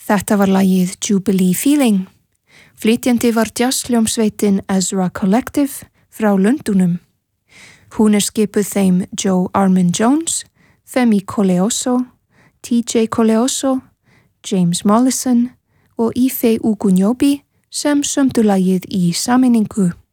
Þetta var lagið Jubilee Feeling. Flytjandi var jazzhljómsveitin Ezra Collective frá Lundúnum. Hún skipuð þeim Joe Armin Jones, Femi Koleoso, TJ Koleoso, James Mollison og Ife Ugunjobi sem sömdu lagið í sameiningu.